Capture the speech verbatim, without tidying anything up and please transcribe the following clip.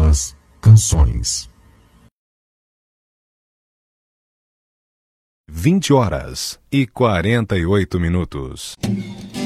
Novas canções. Vinte horas e quarenta e oito minutos.